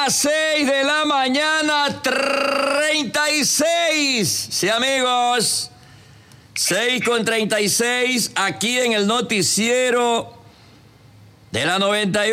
las 6 de la mañana, 36. Sí, amigos. 6:36 aquí en el noticiero de la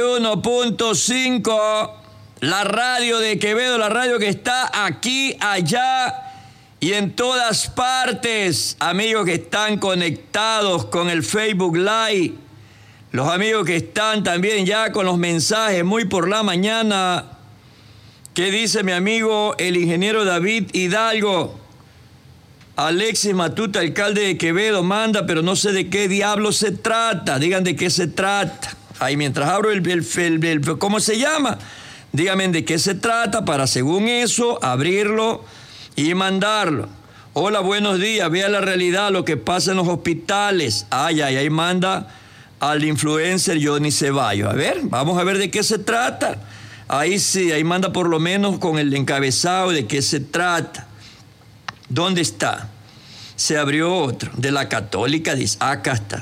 91.5. La radio de Quevedo, la radio que está aquí, allá y en todas partes. Amigos que están conectados con el Facebook Live. Los amigos que están también ya con los mensajes muy por la mañana. ¿Qué dice mi amigo el ingeniero David Hidalgo? Alexis Matute, alcalde de Quevedo, manda, pero no sé de qué diablo se trata. Digan de qué se trata. Ahí mientras abro ¿cómo se llama? Díganme de qué se trata para, según eso, abrirlo y mandarlo. Hola, buenos días. Vea la realidad, lo que pasa en los hospitales. Ahí manda al influencer Johnny Ceballos. A ver, vamos a ver de qué se trata. Ahí sí, ahí manda por lo menos con el encabezado de qué se trata. ¿Dónde está? Se abrió otro, de la Católica, dice. Acá está.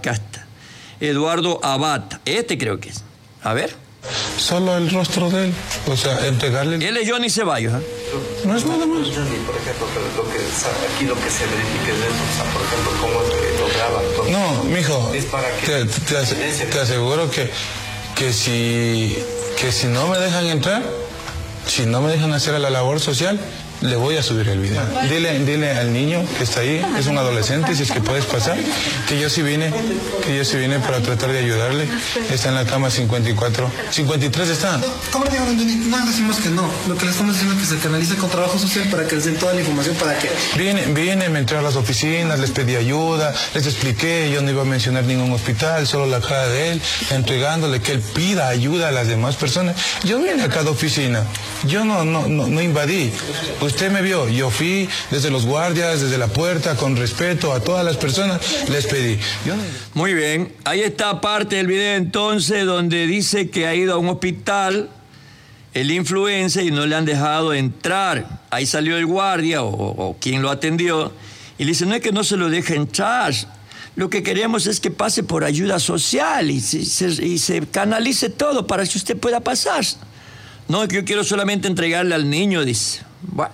Eduardo Abata. Este creo que es. A ver. Solo el rostro de él, o sea, entregarle... Él es Johnny Ceballos, ¿eh? No es nada más. Johnny, por ejemplo, aquí lo que se verifique de eso, o sea, por ejemplo, cómo es que lo graban. No, mijo, es para que te aseguro que si no me dejan entrar, si no me dejan hacer la labor social, le voy a subir el video. Dile al niño que está ahí, es un adolescente, si es que puedes pasar, que yo sí vine para tratar de ayudarle. Está en la cama 53 está. ¿Cómo le digo, no decimos que no? Lo que le estamos diciendo es que se canalice con trabajo social para que les den toda la información para que... Vine, me entré a las oficinas, les pedí ayuda, les expliqué, yo no iba a mencionar ningún hospital, solo la cara de él, entregándole que él pida ayuda a las demás personas. Yo vine a cada oficina, yo no invadí. Usted me vio, yo fui desde los guardias, desde la puerta, con respeto a todas las personas, les pedí. Muy bien, ahí está parte del video entonces donde dice que ha ido a un hospital el influencer y no le han dejado entrar. Ahí salió el guardia o quien lo atendió y le dice, no es que no se lo deje entrar, lo que queremos es que pase por ayuda social y se canalice todo para que usted pueda pasar. No, es que yo quiero solamente entregarle al niño, dice. Bueno,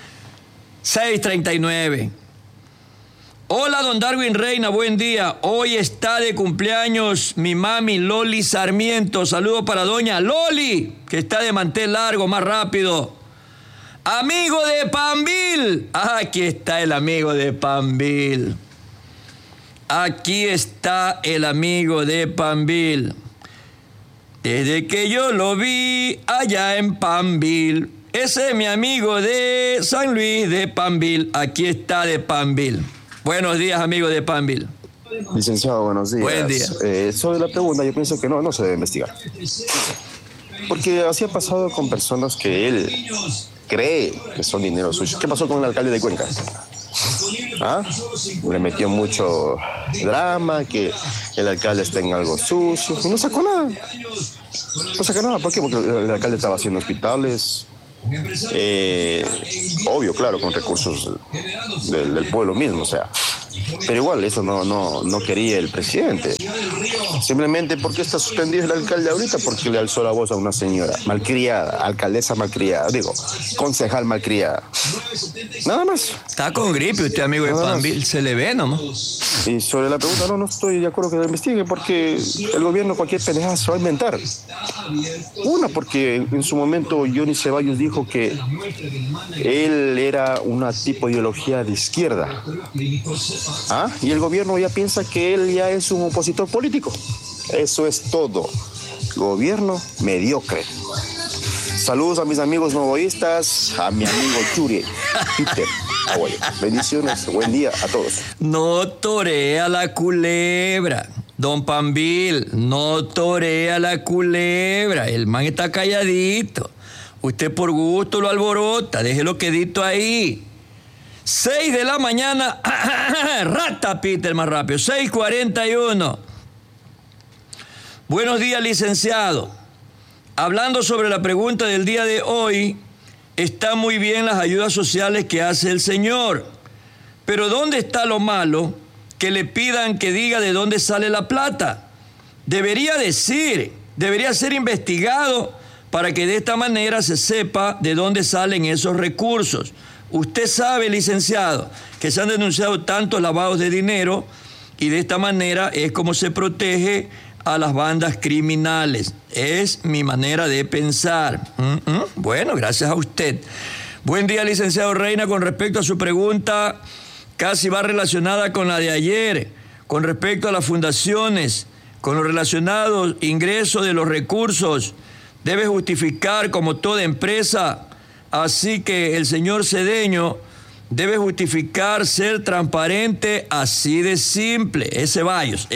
6:39. Hola, don Darwin Reina, buen día. Hoy está de cumpleaños mi mami Loli Sarmiento. Saludo para doña Loli, que está de mantel largo, más rápido. Amigo de Panville. Aquí está el amigo de Panville. Aquí está el amigo de Panville. Desde que yo lo vi allá en Panville. Ese es mi amigo de San Luis de Panville. Aquí está de Panville. Buenos días, amigo de Panville. Licenciado, buenos días. Buen día. Sobre la pregunta, yo pienso que no se debe investigar. Porque así ha pasado con personas que él cree que son dinero suyo. ¿Qué pasó con el alcalde de Cuenca? Le metió mucho drama, que el alcalde está en algo sucio. Y no sacó nada. ¿Por qué? Porque el alcalde estaba haciendo hospitales. Obvio, claro, con recursos del pueblo mismo, o sea. Pero igual, eso no quería el presidente. Simplemente, ¿por qué está suspendido el alcalde ahorita? Porque le alzó la voz a una señora malcriada, alcaldesa malcriada, concejal malcriada. Nada más. Está con gripe usted, amigo de Panville, se le ve nomás. Y sobre la pregunta, no estoy de acuerdo que lo investigue, porque el gobierno cualquier pendeja se va a inventar. Una, porque en su momento Johnny Ceballos dijo que él era una tipo de ideología de izquierda. Y el gobierno ya piensa que él ya es un opositor político. Eso es todo. Gobierno mediocre. Saludos a mis amigos novoístas, a mi amigo Churi, Peter. Bendiciones, buen día a todos. No torea la culebra, don Panville, no torea la culebra. El man está calladito. Usted por gusto lo alborota, déjelo quedito ahí. 6 de la mañana, rata Peter, más rápido, 6:41. Buenos días, licenciado. Hablando sobre la pregunta del día de hoy, están muy bien las ayudas sociales que hace el señor, pero ¿dónde está lo malo que le pidan que diga de dónde sale la plata? Debería decir, debería ser investigado para que de esta manera se sepa de dónde salen esos recursos. Usted sabe, licenciado, que se han denunciado tantos lavados de dinero y de esta manera es como se protege a las bandas criminales. Es mi manera de pensar. Bueno, gracias a usted. Buen día, licenciado Reina. Con respecto a su pregunta, casi va relacionada con la de ayer, con respecto a las fundaciones, con lo relacionado ingreso de los recursos, debe justificar como toda empresa. Así que el señor Cedeño debe justificar, ser transparente, así de simple. Ese Ceballos.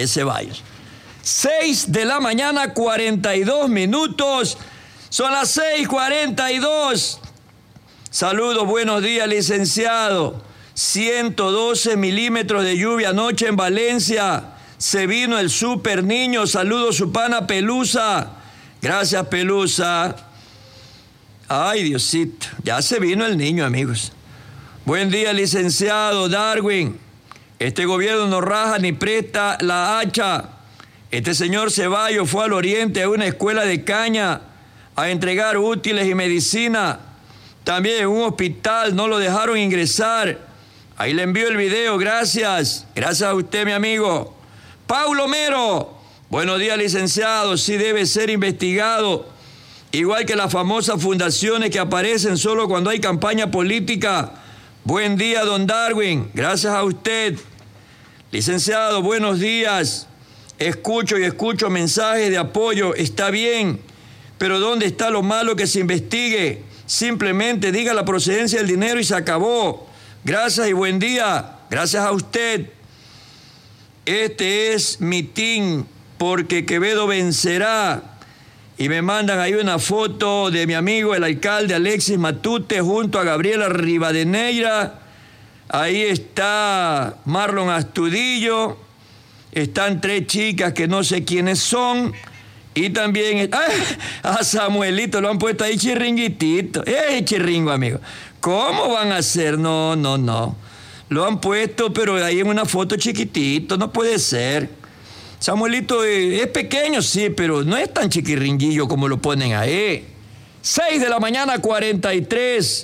6 de la mañana, 42 minutos. Son las 6:42. Saludos, buenos días, licenciado. 112 milímetros de lluvia anoche en Valencia. Se vino el super niño. Saludos, su pana Pelusa. Gracias, Pelusa. Ay, Diosito. Ya se vino el niño, amigos. Buen día, licenciado Darwin. Este gobierno no raja ni presta la hacha. Este señor Ceballos fue al oriente a una escuela de caña a entregar útiles y medicina. También en un hospital no lo dejaron ingresar. Ahí le envío el video, gracias. Gracias a usted, mi amigo. Paulo Mero. Buenos días, licenciado. Sí debe ser investigado. Igual que las famosas fundaciones que aparecen solo cuando hay campaña política. Buen día, don Darwin. Gracias a usted. Licenciado, buenos días. Escucho mensajes de apoyo. Está bien. Pero ¿dónde está lo malo que se investigue? Simplemente diga la procedencia del dinero y se acabó. Gracias y buen día. Gracias a usted. Este es mi team, porque Quevedo vencerá. Y me mandan ahí una foto de mi amigo el alcalde Alexis Matute junto a Gabriela Rivadeneira. Ahí está Marlon Astudillo. Están 3 chicas que no sé quiénes son. Y también a Samuelito lo han puesto ahí chirringuitito. Chirringo, amigo. ¿Cómo van a hacer? No. Lo han puesto, pero ahí en una foto chiquitito. No puede ser. Samuelito es pequeño, sí, pero no es tan chiquirringuillo como lo ponen ahí. 6 de la mañana, 43.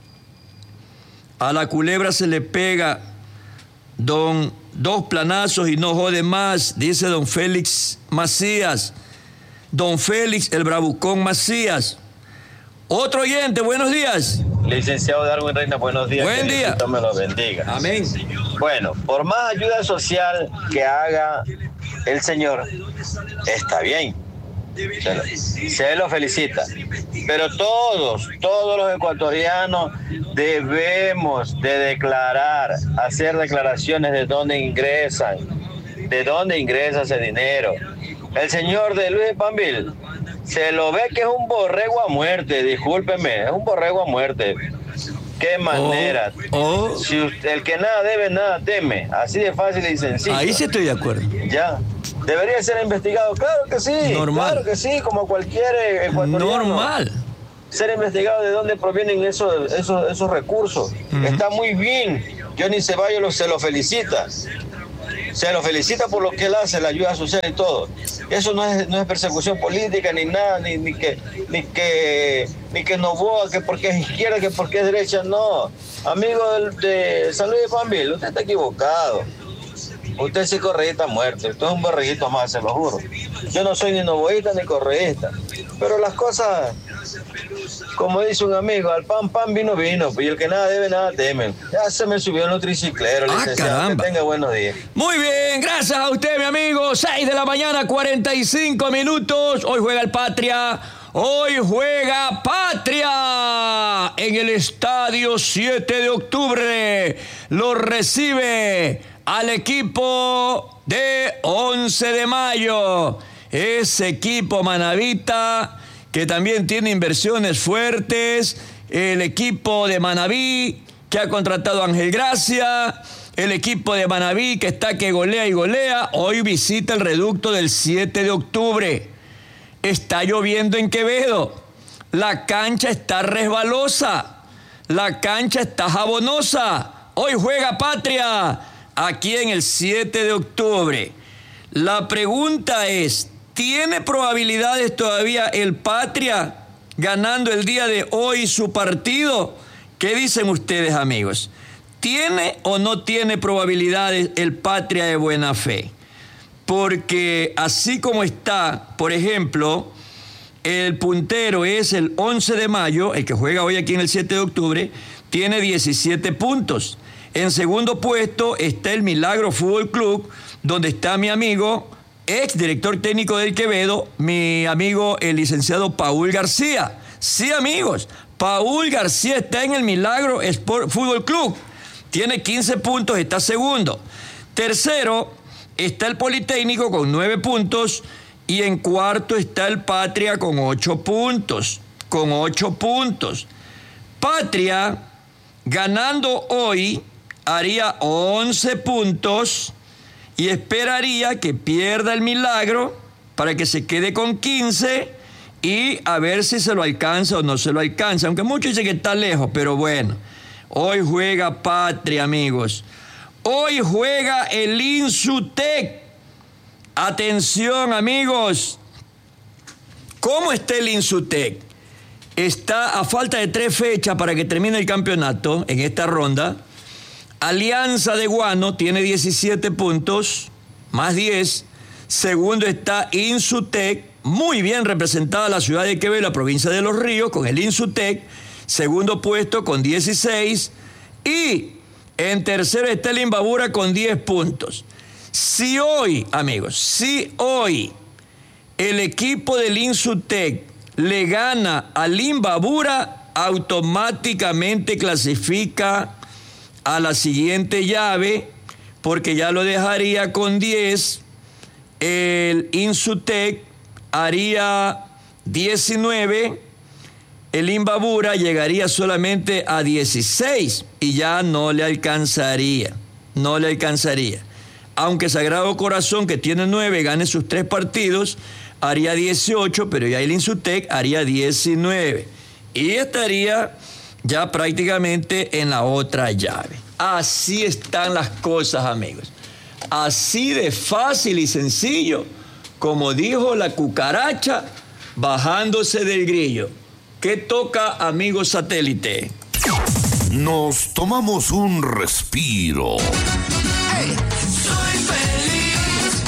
A la culebra se le pega, don 2 planazos y no jode más, dice don Félix Macías. Don Félix, el bravucón Macías. Otro oyente, buenos días. Licenciado Darwin Reina, buenos días. Buen día. Dios me lo bendiga. Amén. Bueno, por más ayuda social que haga el señor, está bien. Se lo felicita. Pero todos los ecuatorianos debemos de declarar, hacer declaraciones de dónde ingresa ese dinero. El señor de Luis de Panville se lo ve que es un borrego a muerte, discúlpeme, es un borrego a muerte. Qué manera. Si usted, el que nada debe, nada teme. Así de fácil y sencillo. Ahí sí estoy de acuerdo. Ya. Debería ser investigado, claro que sí. Normal. Claro que sí, como cualquier ecuatoriano. Normal. Ser investigado de dónde provienen esos recursos. Está muy bien. Johnny Ceballos se lo felicita. Se lo felicita por lo que él hace, la ayuda social y todo. Eso no es persecución política ni nada, ni que Novoa, que porque es izquierda, que porque es derecha, no. Amigo de San Luis de Panville, usted está equivocado. Usted sí correísta a muerte, usted es un borreguito más, se lo juro. Yo no soy ni novoísta ni correísta, pero las cosas, como dice un amigo, al pan, vino, y el que nada debe, nada teme. Ya se me subió en un triciclero, licenciado. Caramba. Que tenga buenos días. Muy bien, gracias a usted, mi amigo. 6 de la mañana, 45 minutos. Hoy juega el Patria. Hoy juega Patria en el Estadio 7 de octubre. Lo recibe al equipo de 11 de mayo. Ese equipo manavita que también tiene inversiones fuertes. El equipo de Manaví que ha contratado a Ángel Gracia. El equipo de Manaví que está que golea y golea. Hoy visita el reducto del 7 de octubre. Está lloviendo en Quevedo. La cancha está resbalosa. La cancha está jabonosa. Hoy juega Patria aquí en el 7 de octubre. La pregunta es, ¿tiene probabilidades todavía el Patria ganando el día de hoy su partido? ¿Qué dicen ustedes, amigos? ¿Tiene o no tiene probabilidades el Patria de Buena Fe? Porque así como está, por ejemplo, el puntero es el 11 de mayo, el que juega hoy aquí en el 7 de octubre, tiene 17 puntos. En segundo puesto está el Milagro Fútbol Club, donde está mi amigo, ex director técnico del Quevedo, mi amigo el licenciado Paul García. Sí, amigos, Paul García está en el Milagro Fútbol Club. Tiene 15 puntos, está segundo. Tercero está el Politécnico con 9 puntos. Y en cuarto está el Patria con 8 puntos. Patria, ganando hoy, haría 11 puntos y esperaría que pierda el Milagro para que se quede con 15 y a ver si se lo alcanza o no se lo alcanza. Aunque muchos dicen que está lejos, pero bueno. Hoy juega Patria, amigos. Hoy juega el Insutec. Atención, amigos. ¿Cómo está el Insutec? Está a falta de 3 fechas para que termine el campeonato en esta ronda. Alianza de Guano tiene 17 puntos, más 10. Segundo está Insutec, muy bien representada la ciudad de Quevedo, la provincia de Los Ríos, con el Insutec. Segundo puesto con 16. Y en tercero está el Imbabura con 10 puntos. Si hoy, amigos, si hoy el equipo del Insutec le gana al Imbabura, automáticamente clasifica a la siguiente llave, porque ya lo dejaría con 10. El Insutec haría 19. El Imbabura llegaría solamente a 16 y ya no le alcanzaría. Aunque Sagrado Corazón, que tiene 9, gane sus 3 partidos, haría 18, pero ya el Insutec haría 19. Y estaría ya prácticamente en la otra llave. Así están las cosas, amigos. Así de fácil y sencillo, como dijo la cucaracha, bajándose del grillo. ¿Qué toca, amigos satélite? Nos tomamos un respiro. Hey, soy feliz,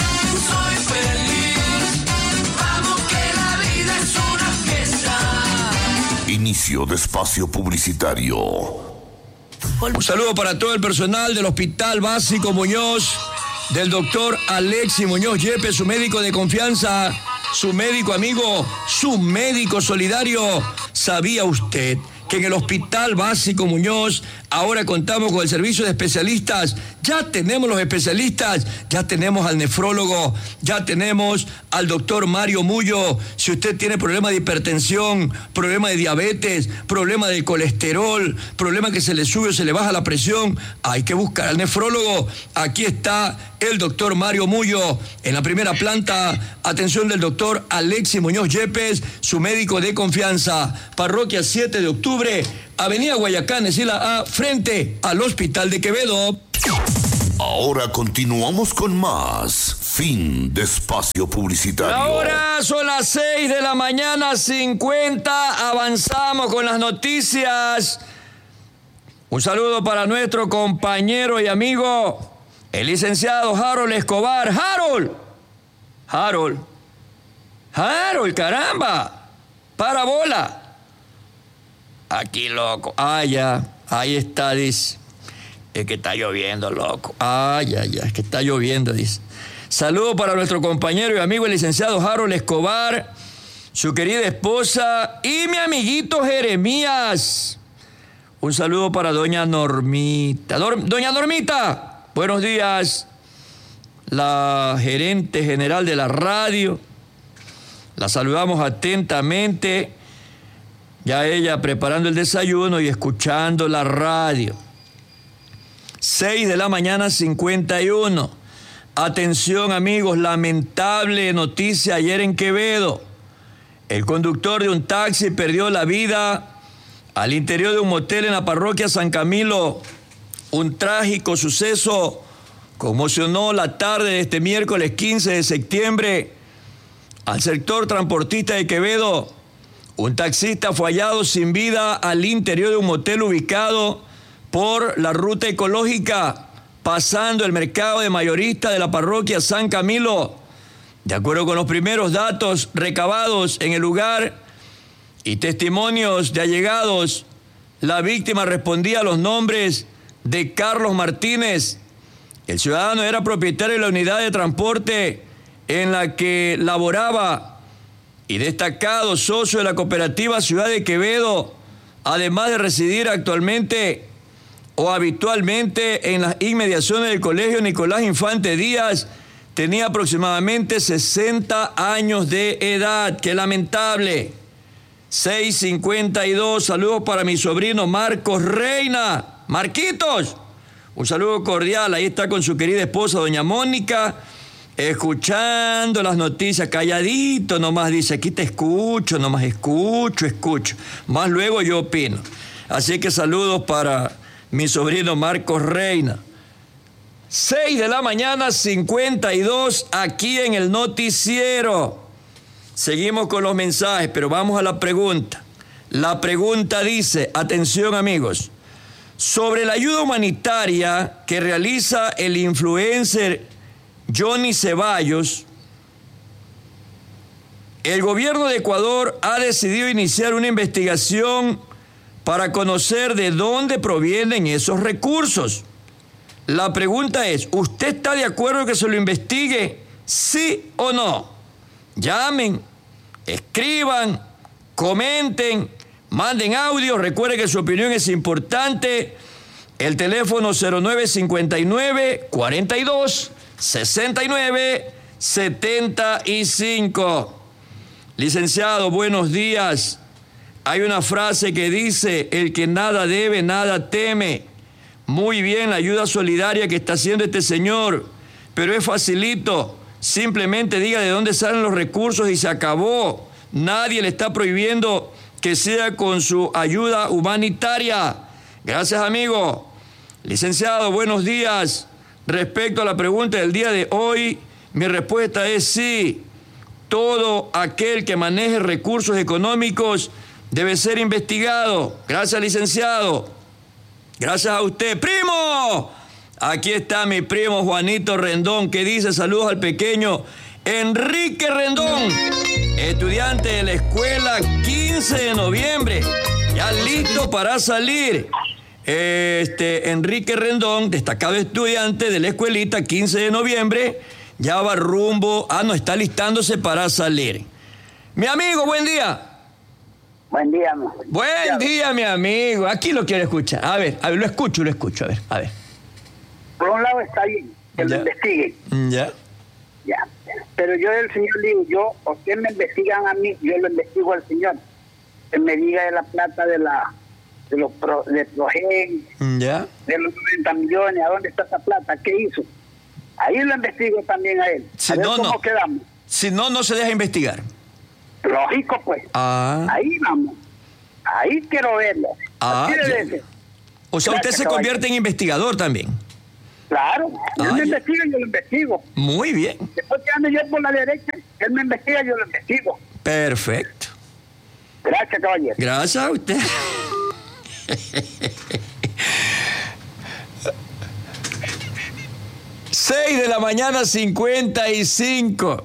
vamos que la vida es una fiesta. Inicio de espacio publicitario. Un saludo para todo el personal del Hospital Básico Muñoz, del doctor Alexis Muñoz Yepes, su médico de confianza, su médico amigo, su médico solidario. ¿Sabía usted que en el Hospital Básico Muñoz ahora contamos con el servicio de especialistas? Ya tenemos los especialistas, ya tenemos al nefrólogo, ya tenemos al doctor Mario Mullo. Si usted tiene problema de hipertensión, problema de diabetes, problema de colesterol, problema que se le sube o se le baja la presión, hay que buscar al nefrólogo. Aquí está el doctor Mario Mullo en la primera planta. Atención del doctor Alexis Muñoz Yepes, su médico de confianza. Parroquia 7 de octubre, Avenida Guayacán, Esila A, frente al Hospital de Quevedo. Ahora continuamos con más. Fin de espacio publicitario. Ahora son las 6 de la mañana, 50. Avanzamos con las noticias. Un saludo para nuestro compañero y amigo, el licenciado Harold Escobar. Harold, caramba. Para bola. Aquí, loco. Ya. Ahí está, dice. Es que está lloviendo, loco. Ya. Es que está lloviendo, dice. Saludo para nuestro compañero y amigo, el licenciado Harold Escobar, su querida esposa y mi amiguito Jeremías. Un saludo para doña Normita. Doña Normita, buenos días. La gerente general de la radio. La saludamos atentamente. Ya ella preparando el desayuno y escuchando la radio. 6 de la mañana, 51. Atención, amigos, lamentable noticia ayer en Quevedo. El conductor de un taxi perdió la vida al interior de un motel en la parroquia San Camilo. Un trágico suceso conmocionó la tarde de este miércoles 15 de septiembre al sector transportista de Quevedo. Un taxista fue hallado sin vida al interior de un motel ubicado por la ruta ecológica, pasando el mercado de mayorista de la parroquia San Camilo. De acuerdo con los primeros datos recabados en el lugar y testimonios de allegados, la víctima respondía a los nombres de Carlos Martínez. El ciudadano era propietario de la unidad de transporte en la que laboraba y destacado socio de la cooperativa Ciudad de Quevedo, además de residir actualmente o habitualmente en las inmediaciones del Colegio Nicolás Infante Díaz. Tenía aproximadamente 60 años de edad. ¡Qué lamentable! 6:52, saludos para mi sobrino Marcos Reina. Marquitos, un saludo cordial. Ahí está con su querida esposa, doña Mónica, escuchando las noticias, calladito nomás, dice, aquí te escucho, nomás escucho. Más luego yo opino. Así que saludos para mi sobrino Marcos Reina. 6 de la mañana, 52, aquí en el noticiero. Seguimos con los mensajes, pero vamos a la pregunta. La pregunta dice, atención amigos, sobre la ayuda humanitaria que realiza el influencer Johnny Ceballos, el gobierno de Ecuador ha decidido iniciar una investigación para conocer de dónde provienen esos recursos. La pregunta es, ¿usted está de acuerdo que se lo investigue? ¿Sí o no? Llamen, escriban, comenten, manden audio. Recuerde que su opinión es importante. El teléfono 0959-42-69-75. Licenciado, buenos días. Hay una frase que dice, el que nada debe, nada teme. Muy bien la ayuda solidaria que está haciendo este señor, pero es facilito. Simplemente diga de dónde salen los recursos y se acabó. Nadie le está prohibiendo que sea con su ayuda humanitaria. Gracias, amigo. Licenciado, buenos días. Respecto a la pregunta del día de hoy, mi respuesta es sí. Todo aquel que maneje recursos económicos debe ser investigado. Gracias, licenciado. Gracias a usted. ¡Primo! Aquí está mi primo Juanito Rendón, que dice saludos al pequeño Enrique Rendón, estudiante de la escuela 15 de noviembre, ya listo para salir. Enrique Rendón, destacado estudiante de la escuelita 15 de noviembre, ya va rumbo, está listándose para salir. Mi amigo, buen día. Buen día. Buen día, mi amigo. Aquí lo quiero escuchar. A ver, lo escucho, a ver. Por un lado está bien, que lo investiguen. Ya. Pero yo del señor digo, ustedes me investigan a mí, yo lo investigo al señor. Que me diga de la plata de los Progen, de los 90 millones, ¿a dónde está esa plata? ¿Qué hizo? Ahí lo investigo también a él. Si a ver no, cómo quedamos. Si no, no se deja investigar. Lógico, pues. Ahí vamos. Ahí quiero verlo. O sea, usted se convierte en investigador también. Claro, él me investiga y yo lo investigo. Muy bien. Después que ande yo por la derecha, él me investiga y yo lo investigo. Perfecto. Gracias, caballero. Gracias a usted. Seis de la mañana, 55.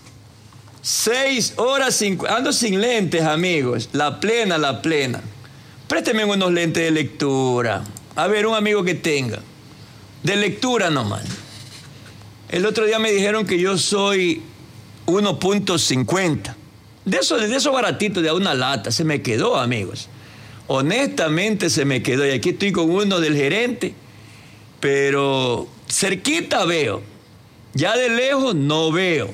6:50. Ando sin lentes, amigos. La plena. Présteme unos lentes de lectura. A ver, un amigo que tenga. De lectura nomás. El otro día me dijeron que yo soy 1.50. De esos baratitos de a una lata. Se me quedó, amigos. Honestamente se me quedó. Y aquí estoy con uno del gerente. Pero cerquita veo. Ya de lejos no veo.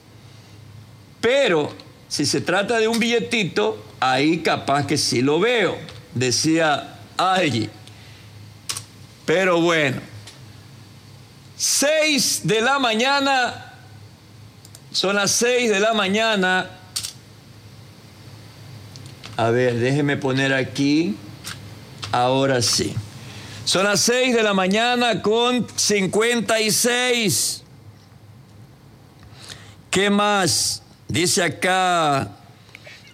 Pero si se trata de un billetito, ahí capaz que sí lo veo. Decía alguien. Pero bueno. 6 de la mañana, son las 6 de la mañana. A ver, déjeme poner aquí. Ahora sí. Son las 6 de la mañana con 56. ¿Qué más? Dice acá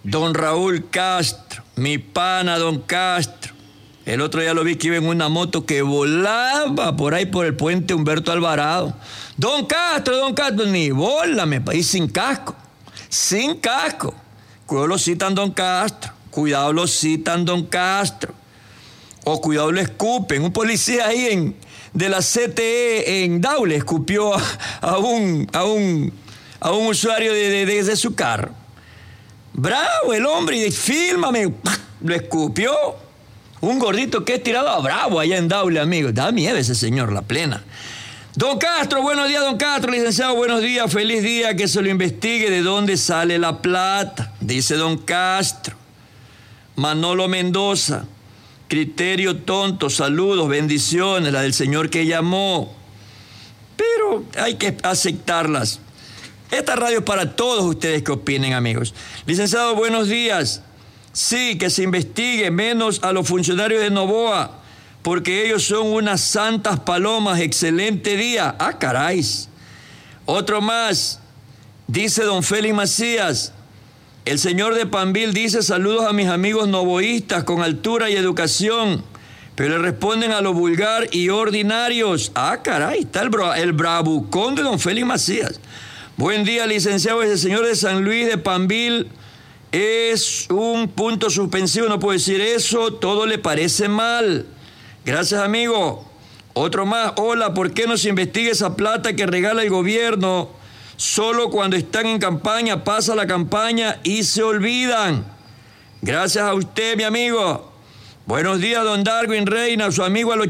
don Raúl Castro, mi pana don Castro. El otro día lo vi que iba en una moto que volaba por ahí por el puente Humberto Alvarado. Don Castro, ni bola, y sin casco. Sin casco. Cuidado lo citan don Castro. Cuidado lo citan don Castro. O cuidado lo escupen. Un policía ahí de la CTE en Daule escupió a un usuario de su carro. Bravo el hombre, y fílmame, lo escupió. Un gordito que es tirado a bravo allá en Daule, amigo. Da miedo ese señor, la plena. Don Castro, buenos días, don Castro, licenciado, buenos días, feliz día, que se lo investigue de dónde sale la plata, dice don Castro. Manolo Mendoza, criterio tonto, saludos, bendiciones, la del señor que llamó. Pero hay que aceptarlas. Esta radio es para todos ustedes que opinen, amigos. Licenciado, buenos días. Sí, que se investigue menos a los funcionarios de Novoa, porque ellos son unas santas palomas. Excelente día. Ah, caray. Otro más. Dice don Félix Macías. El señor de Panville dice: saludos a mis amigos novoístas con altura y educación, pero le responden a lo vulgar y ordinarios. Ah, caray. Está el bravucón de don Félix Macías. Buen día, licenciado. Ese señor de San Luis de Panville es un punto suspensivo. No puedo decir eso. Todo le parece mal. Gracias, amigo. Otro más. Hola, ¿por qué no se investiga esa plata que regala el gobierno? Solo cuando están en campaña, pasa la campaña y se olvidan. Gracias a usted, mi amigo. Buenos días, don Darwin Reina. Su amigo al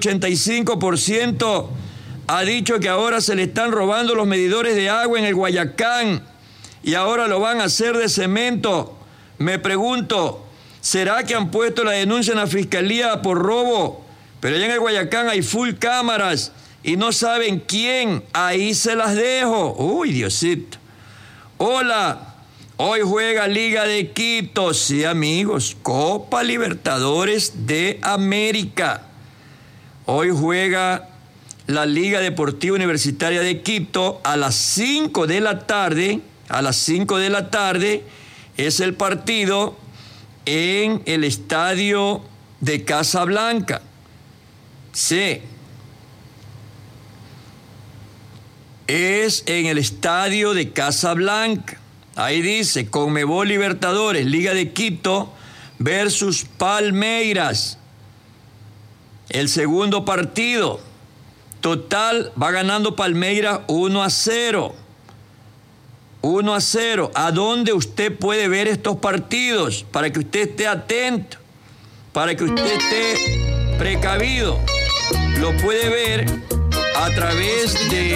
85% ha dicho que ahora se le están robando los medidores de agua en el Guayacán y ahora lo van a hacer de cemento. Me pregunto, ¿será que han puesto la denuncia en la fiscalía por robo? Pero allá en el Guayacán hay full cámaras y no saben quién. Ahí se las dejo. Uy, Diosito. Hola, hoy juega Liga de Quito. Sí, amigos, Copa Libertadores de América. Hoy juega la Liga Deportiva Universitaria de Quito a las 5 de la tarde. A las 5 de la tarde es el partido en el estadio de Casablanca. Sí. Es en el estadio de Casablanca. Ahí dice, Conmebol Libertadores, Liga de Quito versus Palmeiras. El segundo partido. Total, va ganando Palmeiras 1-0. 1-0. ¿A dónde usted puede ver estos partidos? Para que usted esté atento, para que usted esté precavido. Lo puede ver a través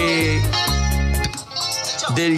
del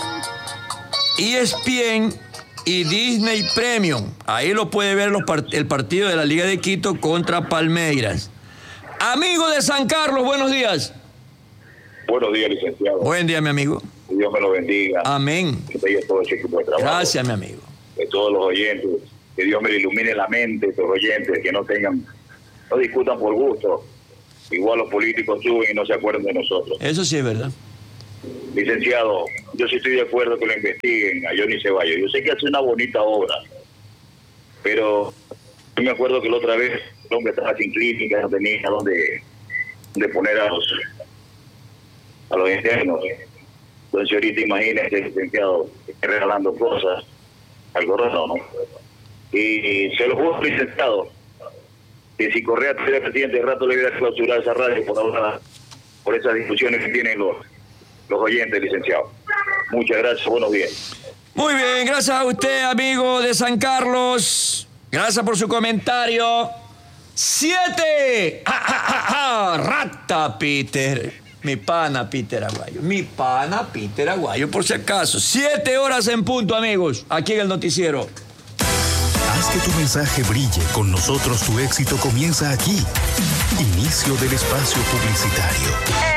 ESPN y Disney Premium. Ahí lo puede ver el partido de la Liga de Quito contra Palmeiras. Amigo de San Carlos, buenos días. Buenos días, licenciado. Buen día, mi amigo. Que Dios me lo bendiga. Amén. Que tenga todo ese equipo de trabajo. Gracias, mi amigo. De todos los oyentes. Que Dios me ilumine la mente de los oyentes, que no discutan por gusto. Igual los políticos suben y no se acuerdan de nosotros. Eso sí es verdad. Licenciado, yo sí estoy de acuerdo que lo investiguen a Johnny Ceballos. Yo sé que hace una bonita obra, pero yo me acuerdo que la otra vez el hombre estaba sin clínica, no tenía dónde poner a los internos. Entonces ahorita imagínense, licenciado, regalando cosas al correo, ¿no? Y se lo juro, licenciado, que si Correa tuviera presidente de rato le hubiera clausurado esa radio por esas discusiones que tienen los oyentes, licenciado. Muchas gracias, buenos días. Muy bien, gracias a usted, amigo de San Carlos. Gracias por su comentario. 7. Rata, Peter. Mi pana Peter Aguayo. Mi pana Peter Aguayo, por si acaso. 7 horas en punto, amigos, aquí en el noticiero. Haz que tu mensaje brille. Con nosotros tu éxito comienza aquí. Inicio del espacio publicitario.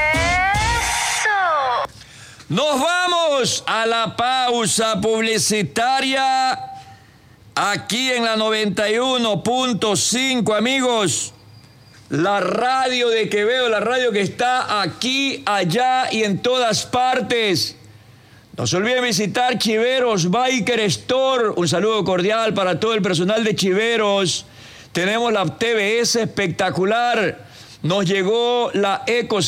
¡Eso! Nos vamos a la pausa publicitaria aquí en la 91.5, amigos. La radio de Quevedo, la radio que está aquí, allá y en todas partes. No se olviden visitar Chiveros Biker Store. Un saludo cordial para todo el personal de Chiveros. Tenemos la TBS espectacular. Nos llegó la Eco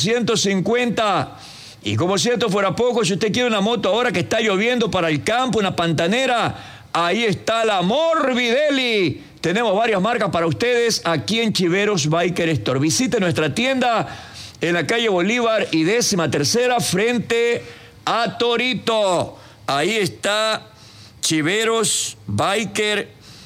150. Y como si esto fuera poco, si usted quiere una moto ahora que está lloviendo para el campo, una pantanera, ahí está la Morbidelli. Tenemos varias marcas para ustedes aquí en Chiveros Biker Store. Visite nuestra tienda en la calle Bolívar y 13ª frente a Torito. Ahí está Chiveros Biker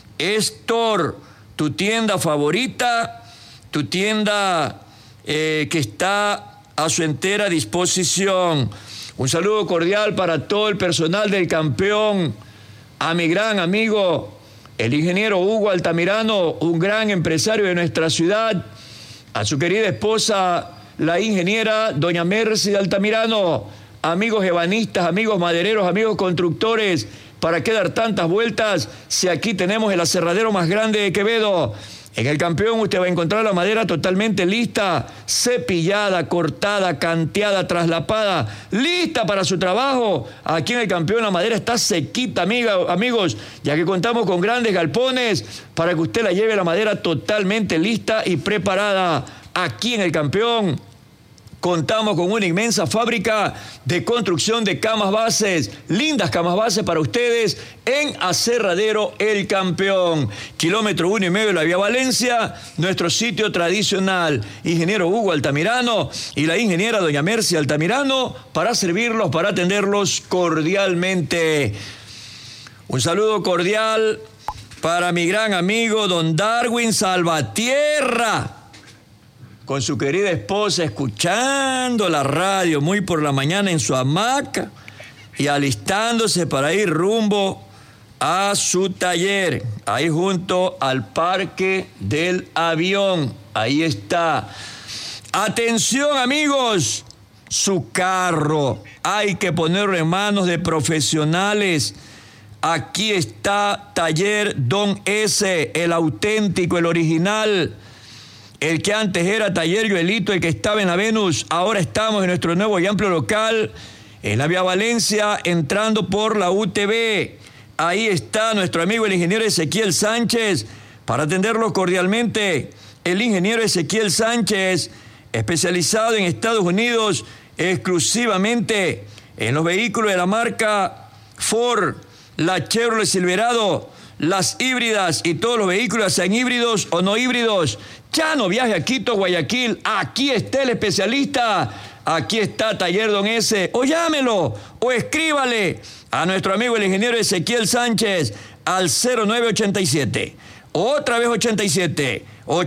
Store, tu tienda favorita, tu tienda que está a su entera disposición. Un saludo cordial para todo el personal del Campeón, a mi gran amigo, el ingeniero Hugo Altamirano, un gran empresario de nuestra ciudad, a su querida esposa, la ingeniera doña Mercy Altamirano, amigos ebanistas, amigos madereros, amigos constructores, ¿para qué dar tantas vueltas si aquí tenemos el aserradero más grande de Quevedo? En el Campeón usted va a encontrar la madera totalmente lista, cepillada, cortada, canteada, traslapada, lista para su trabajo. Aquí en el Campeón la madera está sequita, amigos, ya que contamos con grandes galpones para que usted la lleve la madera totalmente lista y preparada. Aquí en el Campeón contamos con una inmensa fábrica de construcción de camas bases, lindas camas bases para ustedes en Aserradero El Campeón. Kilómetro 1,5 de la Vía Valencia, nuestro sitio tradicional. Ingeniero Hugo Altamirano y la ingeniera doña Mercy Altamirano para servirlos, para atenderlos cordialmente. Un saludo cordial para mi gran amigo don Darwin Salvatierra, con su querida esposa, escuchando la radio muy por la mañana en su hamaca y alistándose para ir rumbo a su taller, ahí junto al Parque del Avión. Ahí está. Atención, amigos, su carro hay que ponerlo en manos de profesionales. Aquí está Taller Don S, el auténtico, el original. El que antes era Taller Joelito, el que estaba en la Venus, ahora estamos en nuestro nuevo y amplio local, en la Vía Valencia, entrando por la UTV. Ahí está nuestro amigo el ingeniero Ezequiel Sánchez, para atenderlos cordialmente. El ingeniero Ezequiel Sánchez, especializado en Estados Unidos, exclusivamente en los vehículos de la marca Ford, la Chevrolet Silverado, las híbridas y todos los vehículos, sean híbridos o no híbridos. Ya no viaje a Quito, Guayaquil. Aquí está el especialista. Aquí está Taller Don S. O llámelo o escríbale a nuestro amigo el ingeniero Ezequiel Sánchez al 0987. Otra vez 87.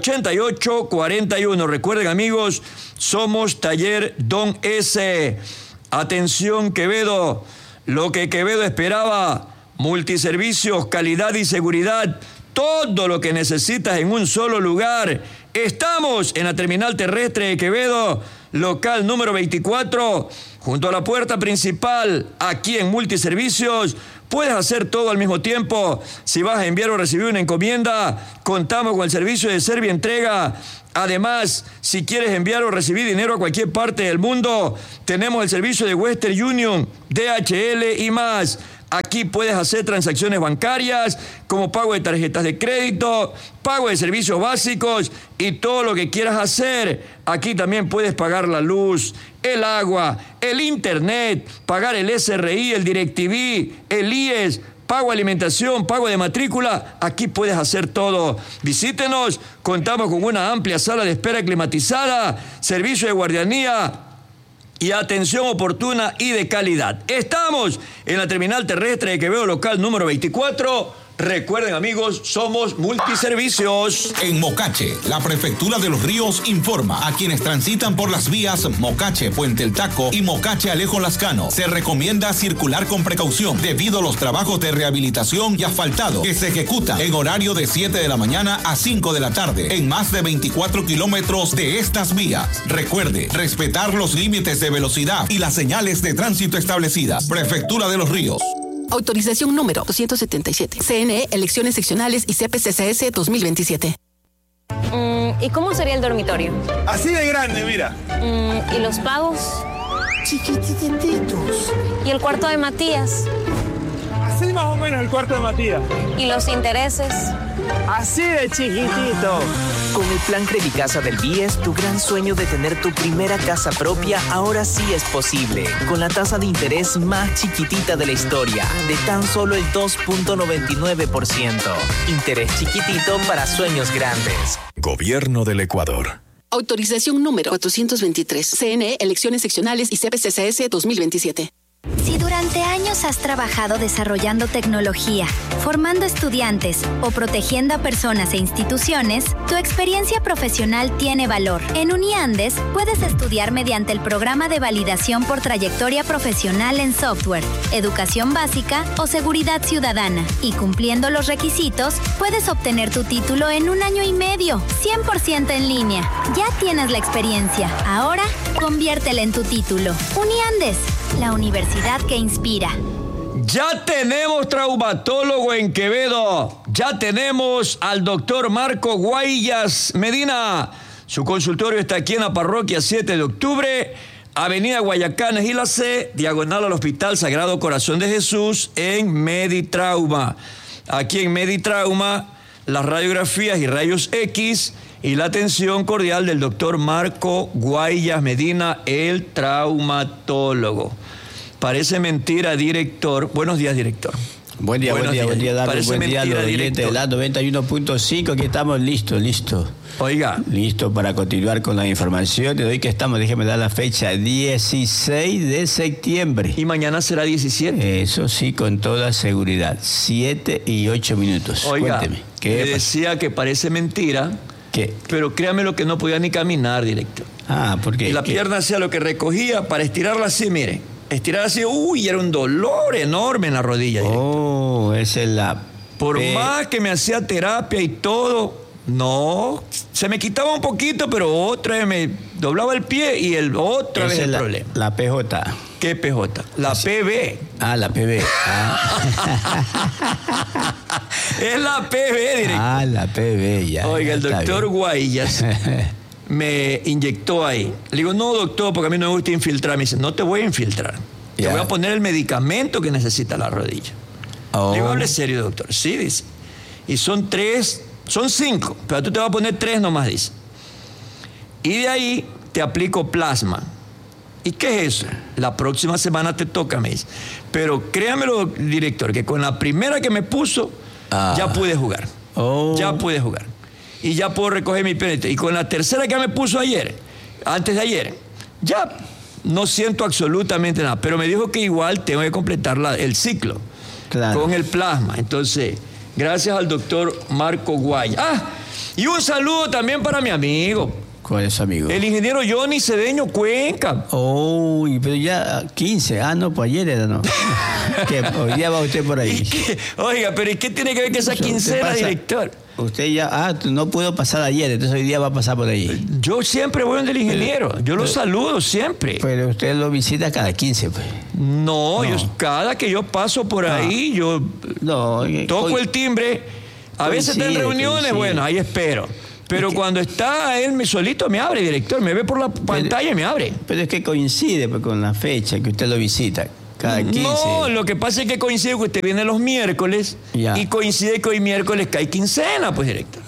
8841. Recuerden, amigos, somos Taller Don S. Atención, Quevedo. Lo que Quevedo esperaba. Multiservicios, calidad y seguridad. Todo lo que necesitas en un solo lugar. Estamos en la terminal terrestre de Quevedo, local número 24, junto a la puerta principal. Aquí en Multiservicios puedes hacer todo al mismo tiempo. Si vas a enviar o recibir una encomienda, contamos con el servicio de Servientrega. Además, si quieres enviar o recibir dinero a cualquier parte del mundo, tenemos el servicio de Western Union, DHL y más. Aquí puedes hacer transacciones bancarias, como pago de tarjetas de crédito, pago de servicios básicos y todo lo que quieras hacer. Aquí también puedes pagar la luz, el agua, el internet, pagar el SRI, el DirecTV, el IES, pago de alimentación, pago de matrícula. Aquí puedes hacer todo. Visítenos, contamos con una amplia sala de espera climatizada, servicio de guardianía y atención oportuna y de calidad. Estamos en la terminal terrestre de Quevedo, local número 24. Recuerden, amigos, somos Multiservicios. En Mocache, la Prefectura de los Ríos informa a quienes transitan por las vías Mocache, Puente El Taco y Mocache Alejo Lascano. Se recomienda circular con precaución debido a los trabajos de rehabilitación y asfaltado que se ejecutan en horario de 7 de la mañana a 5 de la tarde en más de 24 kilómetros de estas vías. Recuerde respetar los límites de velocidad y las señales de tránsito establecidas. Prefectura de los Ríos. Autorización número 277. CNE, elecciones seccionales y CPCCS 2027. ¿Y cómo sería el dormitorio? Así de grande, mira. ¿Y los pagos? chiquitititos. ¿Y el cuarto de Matías? Así más o menos el cuarto de Matías. ¿Y los intereses? Así de chiquitito. Con el plan Credicasa del BIES, tu gran sueño de tener tu primera casa propia ahora sí es posible. Con la tasa de interés más chiquitita de la historia, de tan solo el 2.99%. Interés chiquitito para sueños grandes. Gobierno del Ecuador. Autorización número 423. CNE, Elecciones Seccionales y CPCCS 2027. Si durante años has trabajado desarrollando tecnología, formando estudiantes o protegiendo a personas e instituciones, tu experiencia profesional tiene valor. En Uniandes puedes estudiar mediante el programa de validación por trayectoria profesional en software, educación básica o seguridad ciudadana. Y cumpliendo los requisitos, puedes obtener tu título en 1 año y medio, 100% en línea. Ya tienes la experiencia. Ahora, conviértela en tu título. Uniandes, la universidad que inspira. Ya tenemos traumatólogo en Quevedo. Ya tenemos al doctor Marco Guayas Medina. Su consultorio está aquí en la parroquia 7 de octubre, Avenida Guayacanes y la C, diagonal al Hospital Sagrado Corazón de Jesús en Meditrauma. Aquí en Meditrauma, las radiografías y rayos X y la atención cordial del doctor Marco Guayas Medina, el traumatólogo. Parece mentira, director. Buenos días, director. Buen día, Darwin. Buen día, los oyentes de la 91.5. Aquí estamos listos. Oiga. Listo para continuar con la información. De hoy que estamos, déjeme dar la fecha, 16 de septiembre. ¿Y mañana será 17? Eso sí, con toda seguridad. 7 y 8 minutos. Oiga, cuénteme. ¿qué le decía que parece mentira? ¿Qué? Pero créame lo que no podía ni caminar, director. Porque... Y la pierna hacía lo que recogía para estirarla así, mire. Estirar así, era un dolor enorme en la rodilla. Director. Esa es la... Por más que me hacía terapia y todo, no, se me quitaba un poquito, pero otra vez me doblaba el pie y otra vez el problema. La PJ. ¿Qué PJ? La PB. La PB. Es la PB, director. La PB, ya. Oiga, el doctor Guayas me inyectó ahí. Le digo, no, doctor, porque a mí no me gusta infiltrar. Me dice, no te voy a infiltrar. Te voy a poner el medicamento que necesita la rodilla. Le digo, hable serio, doctor. Sí, dice. Y son 5, pero tú te vas a poner 3 nomás, dice. Y de ahí te aplico plasma. ¿Y qué es eso? La próxima semana te toca, me dice. Pero créamelo, director, que con la primera que me puso, ya pude jugar. Ya pude jugar. Y ya puedo recoger mi pendiente. Y con la tercera que me puso antes de ayer, ya no siento absolutamente nada. Pero me dijo que igual tengo que completar el ciclo con el plasma. Entonces, gracias al doctor Marco Guaya. Y un saludo también para mi amigo. ¿Cuál es amigo? El ingeniero Johnny Cedeño Cuenca. Pero ya 15. No, pues ayer era, ¿no? ¿Qué? Hoy día va usted por ahí. Oiga, pero ¿y qué tiene que ver que esa quincena, director? Usted ya, no pudo pasar ayer, entonces hoy día va a pasar por ahí. Yo siempre voy donde el ingeniero, yo lo saludo siempre. Pero usted lo visita cada 15, pues. No. Cada que yo paso por ahí, yo toco el timbre. A veces está en reuniones, bueno, ahí espero. Pero cuando está él solito me abre, director, me ve por la pantalla y me abre. Pero es que coincide con la fecha que usted lo visita. Cada 15. No, lo que pasa es que coincide que usted viene los miércoles y coincide que hoy miércoles cae quincena, pues, director.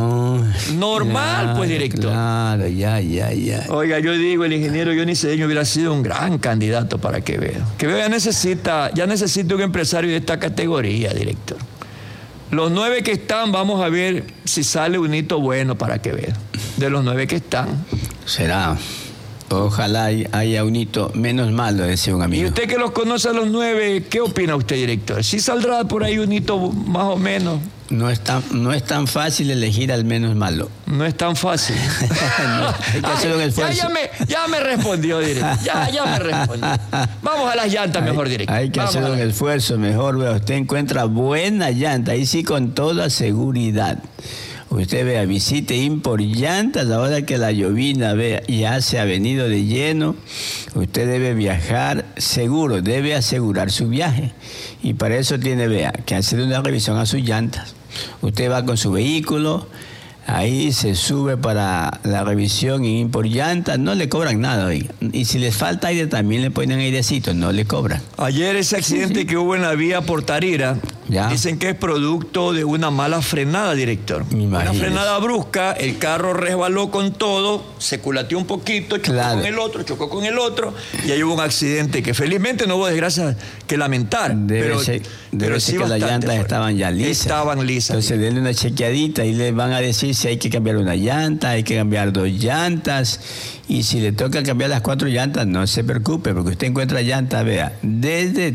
Normal, pues, director. Claro, ya. Oiga, yo digo, el ingeniero Johnny Cedeño hubiera sido un gran candidato para Quevedo. Quevedo ya necesita un empresario de esta categoría, director. Los 9 que están, vamos a ver si sale un hito bueno para Quevedo. De los 9 que están. Será. Ojalá haya un hito menos malo, decía un amigo. Y usted que los conoce a los 9, ¿qué opina usted, director? ¿Sí saldrá por ahí un hito más o menos? No es tan fácil elegir al menos malo. No es tan fácil. Hay que hacer un esfuerzo. Ya me respondió, director. Ya me respondió. Vamos a las llantas mejor, director. Hay que hacer un esfuerzo mejor. Vea, usted encuentra buena llanta, ahí sí con toda seguridad. Usted vea, visite Import Llantas, ahora que la llovina ya se ha venido de lleno, usted debe viajar seguro, debe asegurar su viaje. Y para eso tiene, que hacer una revisión a sus llantas. Usted va con su vehículo, Ahí se sube para la revisión en Import Llantas, no le cobran nada, oiga. Y si les falta aire también le ponen airecito, no le cobran. Ayer ese accidente que hubo en la vía por Tarira, dicen que es producto de una mala frenada, director. Una frenada brusca, el carro resbaló con todo, se culateó un poquito, chocó con el otro, y ahí hubo un accidente que felizmente no hubo desgracia que lamentar. Debe ser que las llantas estaban ya lisas. Estaban lisas. Entonces denle una chequeadita y le van a decir si hay que cambiar una llanta, hay que cambiar 2 llantas, y si le toca cambiar las 4 llantas, no se preocupe, porque usted encuentra llantas, vea, desde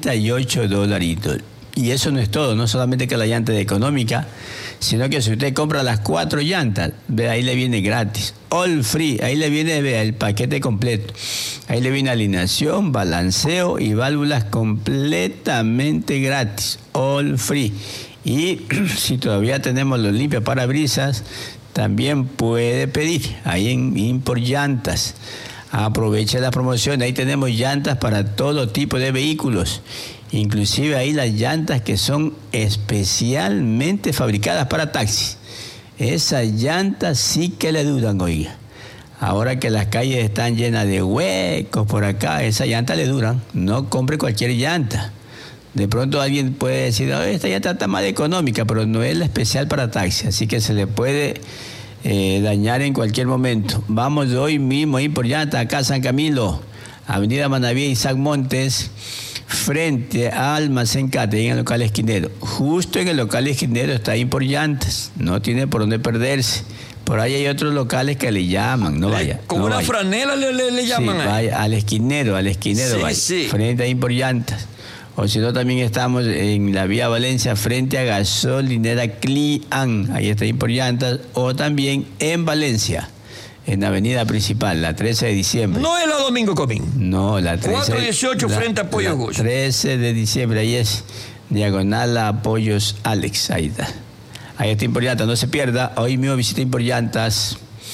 $38. Y eso no es todo, no solamente que la llanta es económica, sino que si usted compra las 4 llantas, vea, ahí le viene gratis, all free, ahí le viene, vea, el paquete completo. Ahí le viene alineación, balanceo y válvulas completamente gratis, all free. Y si todavía tenemos los limpios parabrisas, también puede pedir ahí en Import Llantas. Aproveche la promoción, ahí tenemos llantas para todo tipo de vehículos, inclusive ahí las llantas que son especialmente fabricadas para taxis. Esas llantas sí que le duran, oiga. Ahora que las calles están llenas de huecos por acá, esas llantas le duran. No compre cualquier llanta. De pronto alguien puede decir, esta llanta está más económica, pero no es la especial para taxi, así que se le puede dañar en cualquier momento. Vamos hoy mismo a ir por llanta acá San Camilo, Avenida Manaví, Isaac Montes, frente a Almacén Cate, en el local esquinero. Justo en el local esquinero está Import Llantas, no tiene por dónde perderse. Por ahí hay otros locales que le llaman, no vaya. Como una franela le llaman. Sí, vaya, al esquinero, vaya, frente a Import Llantas. O si no, también estamos en la vía Valencia, frente a gasolinera Clian, ahí está Import Llantas, o también en Valencia, en la avenida principal, la 13 de diciembre. No es la Domingo Comín. No, la 13. 418 frente a Pollos Gus. 13 de diciembre, ahí es diagonal a Pollos Alex, ahí está. Ahí está Import Llantas, no se pierda, hoy mismo visita Import Llantas.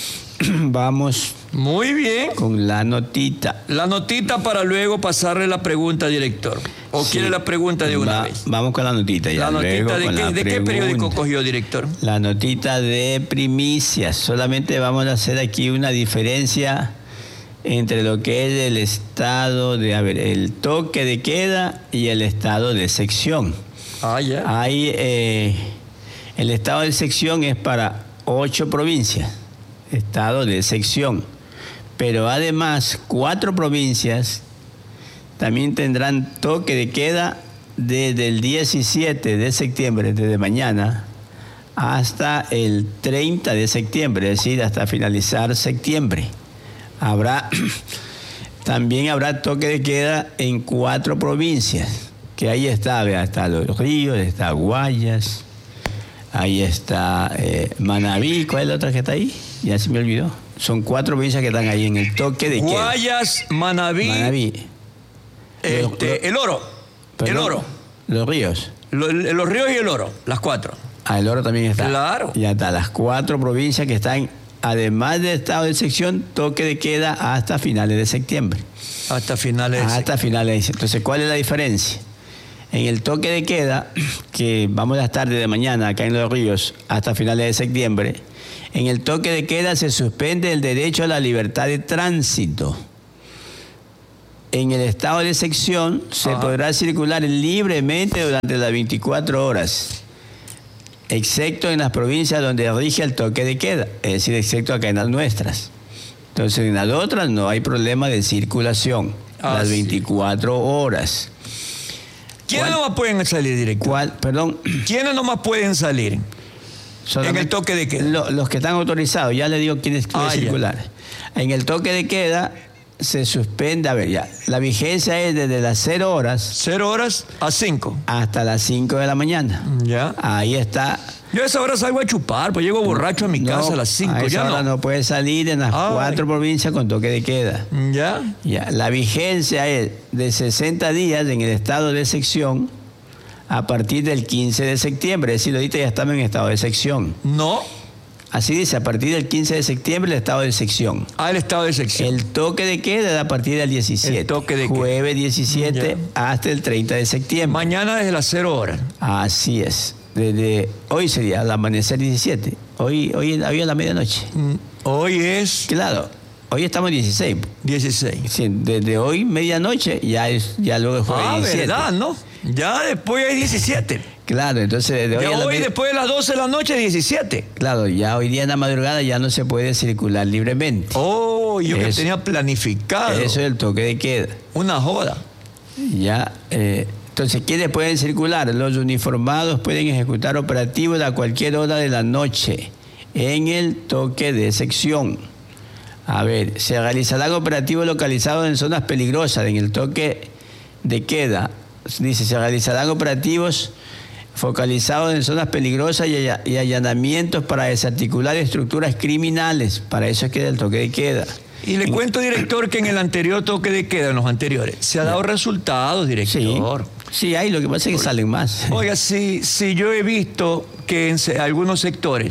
Vamos. Muy bien. Con la notita. La notita para luego pasarle la pregunta, director. ¿O quiere la pregunta de una vez? Vamos con la notita ya. ¿La notita de qué periódico cogió, director? La notita de Primicias. Solamente vamos a hacer aquí una diferencia entre lo que es el estado de, el toque de queda y el estado de sección. Ya. Ahí, el estado de sección es para 8 provincias. Estado de sección. Pero además 4 provincias también tendrán toque de queda desde el 17 de septiembre, desde mañana, hasta el 30 de septiembre, es decir, hasta finalizar septiembre. También habrá toque de queda en 4 provincias, que ahí está, vea, está Los Ríos, está Guayas, ahí está Manabí. ¿Cuál es la otra que está ahí? Ya se me olvidó. Son 4 provincias que están ahí en el toque de queda. Guayas, Manabí. El Oro. Perdón, el Oro. Los Ríos. Los Ríos y el Oro, las 4. El Oro también está. Claro. Ya está, las 4 provincias que están, además de estado de sección, toque de queda hasta finales de septiembre. Hasta finales de septiembre. Entonces, ¿cuál es la diferencia? En el toque de queda, que vamos a estar desde mañana acá en Los Ríos hasta finales de septiembre, en el toque de queda se suspende el derecho a la libertad de tránsito. En el estado de sección se podrá circular libremente durante las 24 horas, excepto en las provincias donde rige el toque de queda, es decir, excepto acá en las nuestras. Entonces, en las otras no hay problema de circulación, las 24 horas. ¿Quiénes nomás pueden salir, director? Perdón. ¿Quiénes nomás pueden salir? En el toque de queda. Los que están autorizados, ya le digo quiénes pueden circular. En el toque de queda se suspende, la vigencia es desde las 0 horas. 0 horas a 5. Hasta las 5 de la mañana. Ya. Ahí está. Yo a esa hora salgo a chupar, pues llego borracho a mi casa a las 5. A esa hora no puede salir en las 4 provincias con toque de queda. Ya. La vigencia es de 60 días en el estado de sección a partir del 15 de septiembre. Es decir, ahorita ya estamos en estado de sección. No. Así dice, a partir del 15 de septiembre el estado de sección. El estado de sección. El toque de queda es a partir del 17. El toque de jueves 17 hasta el 30 de septiembre. Mañana desde las 0 horas. Así es. Desde hoy sería al amanecer 17 Hoy a la medianoche. Hoy es... Claro, hoy estamos 16. 16. Sí, desde hoy, medianoche, ya luego fue 17. ¿Verdad, no? Ya después hay 17. Claro, entonces desde hoy después de las 12 de la noche, 17. Claro, ya hoy día en la madrugada ya no se puede circular libremente. Oh, yo que tenía planificado. Eso es el toque de queda. Una joda. Ya, entonces, ¿quiénes pueden circular? Los uniformados pueden ejecutar operativos a cualquier hora de la noche en el toque de sección. A ver, se realizarán operativos localizados en zonas peligrosas, en el toque de queda. Dice, se realizarán operativos focalizados en zonas peligrosas y allanamientos para desarticular estructuras criminales. Para eso es que el toque de queda. Y le cuento, director, que en el anterior toque de queda, en los anteriores, se ha dado resultados, director. Sí, hay, lo que pasa es que salen más. Oiga, si yo he visto que en algunos sectores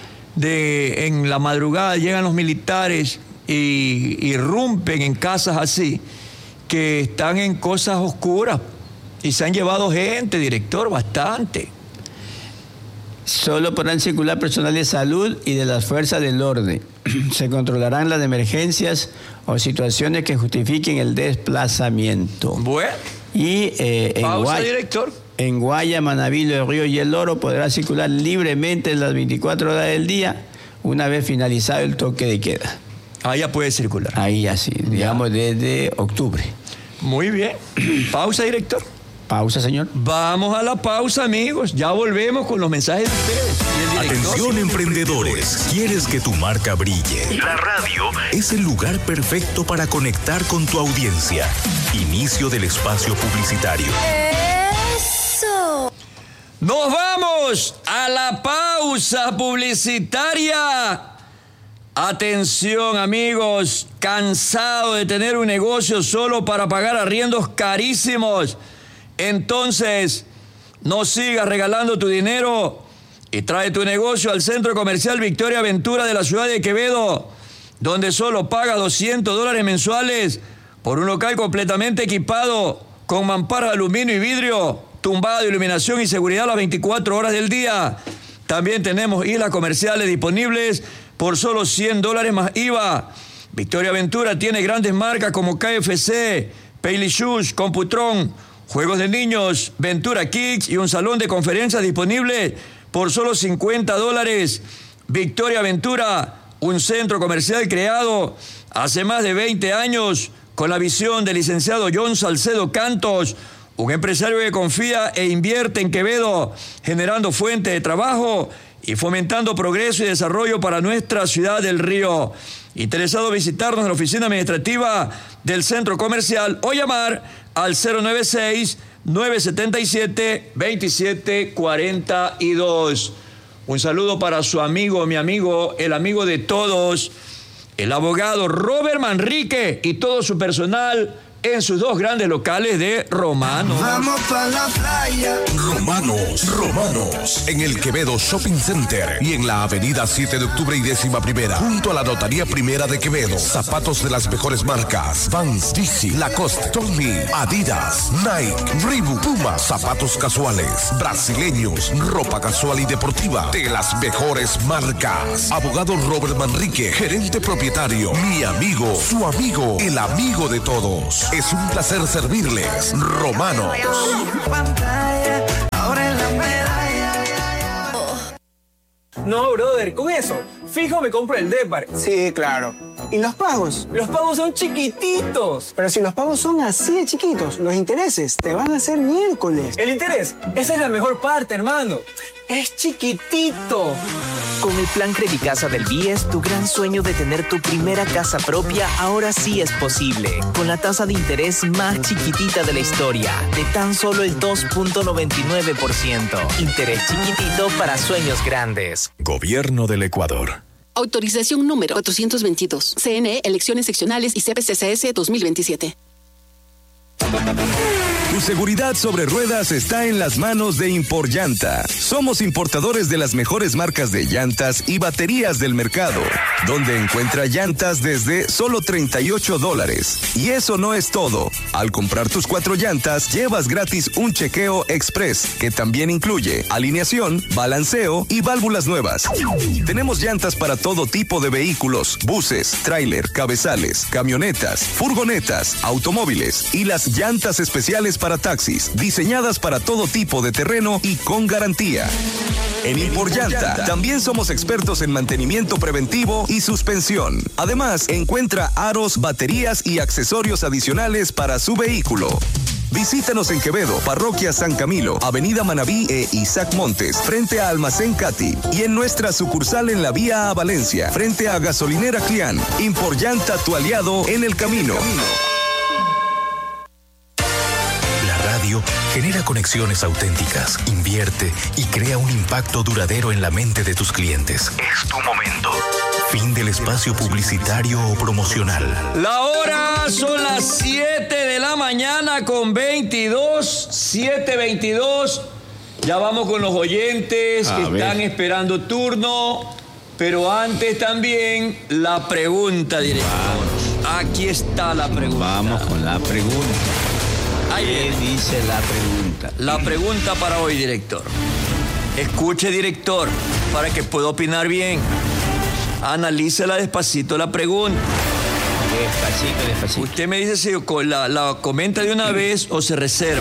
en la madrugada llegan los militares y irrumpen en casas así, que están en cosas oscuras, y se han llevado gente, director, bastante. Solo podrán circular personal de salud y de las fuerzas del orden. Se controlarán las emergencias o situaciones que justifiquen el desplazamiento. Bueno. Y director. En Guaya, Manaví, El Río y El Oro podrá circular libremente en las 24 horas del día una vez finalizado el toque de queda. Ahí ya puede circular. Ahí ya sí, digamos desde octubre. Muy bien. Pausa, director. Pausa, señor. Vamos a la pausa, amigos. Ya volvemos con los mensajes de ustedes. Atención, emprendedores. ¿Quieres que tu marca brille? La radio es el lugar perfecto para conectar con tu audiencia. Inicio del espacio publicitario. ¡Eso! Nos vamos a la pausa publicitaria. Atención, amigos. ¿Cansado de tener un negocio solo para pagar arriendos carísimos? Entonces, no sigas regalando tu dinero y trae tu negocio al Centro Comercial Victoria Ventura de la ciudad de Quevedo, donde solo pagas $200 mensuales por un local completamente equipado con mamparas de aluminio y vidrio, tumbada de iluminación y seguridad las 24 horas del día. También tenemos islas comerciales disponibles por solo $100 más IVA. Victoria Ventura tiene grandes marcas como KFC, Payly Shoes, Computron, juegos de niños, Ventura Kids y un salón de conferencias disponible por solo $50. Victoria Ventura, un centro comercial creado hace más de 20 años con la visión del licenciado John Salcedo Cantos, un empresario que confía e invierte en Quevedo, generando fuentes de trabajo y fomentando progreso y desarrollo para nuestra ciudad del Río. Interesado en visitarnos en la oficina administrativa del centro comercial o llamar al 096-977-2742. Un saludo para su amigo, mi amigo, el amigo de todos, el abogado Robert Manrique y todo su personal en sus dos grandes locales de Romanos. Vamos para la playa. Romanos, en el Quevedo Shopping Center y en la avenida 7 de octubre y 11ª, junto a la Notaría Primera de Quevedo. Zapatos de las mejores marcas: Vans, DC, Lacoste, Tommy, Adidas, Nike, Reebok, Puma. Zapatos casuales, brasileños, ropa casual y deportiva de las mejores marcas. Abogado Robert Manrique, gerente propietario, mi amigo, su amigo, el amigo de todos. Es un placer servirles. Romanos. No, brother, con eso, fijo me compro el Depar. Sí, claro. ¿Y los pagos? Los pagos son chiquititos. Pero si los pagos son así de chiquitos, los intereses te van a hacer miércoles. El interés, esa es la mejor parte, hermano. Es chiquitito. Con el plan Credicasa del BIES, tu gran sueño de tener tu primera casa propia ahora sí es posible. Con la tasa de interés más chiquitita de la historia, de tan solo el 2.99%. Interés chiquitito para sueños grandes. Gobierno del Ecuador. Autorización número 422. CNE, elecciones seccionales y CPCCS 2027. Tu seguridad sobre ruedas está en las manos de Imporllanta. Somos importadores de las mejores marcas de llantas y baterías del mercado, donde encuentra llantas desde solo $38. Y eso no es todo. Al comprar tus 4 llantas, llevas gratis un chequeo express, que también incluye alineación, balanceo y válvulas nuevas. Tenemos llantas para todo tipo de vehículos, buses, tráiler, cabezales, camionetas, furgonetas, automóviles y las llantas especiales para taxis, diseñadas para todo tipo de terreno y con garantía. En Imporllanta también somos expertos en mantenimiento preventivo y suspensión. Además, encuentra aros, baterías y accesorios adicionales para su vehículo. Visítanos en Quevedo, Parroquia San Camilo, Avenida Manabí e Isaac Montes, frente a Almacén Cati, y en nuestra sucursal en la vía a Valencia, frente a Gasolinera Clián. Imporllanta, tu aliado en el camino. Genera conexiones auténticas, invierte y crea un impacto duradero en la mente de tus clientes. Es tu momento. Fin del espacio publicitario o promocional. La hora son las 7 de la mañana con 22, 7:22. Ya vamos con los oyentes que están esperando turno, pero antes también la pregunta, director. Aquí está la pregunta. Vamos con la pregunta. ¿Qué dice la pregunta? La pregunta para hoy, director. Escuche, director, para que pueda opinar bien. Analícela despacito la pregunta. Despacito. Usted me dice si la comenta de una vez o se reserva.